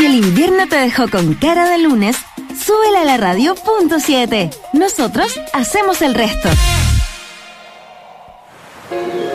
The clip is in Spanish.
Si el invierno te dejó con cara de lunes, súbela a la radio .7. Nosotros hacemos el resto.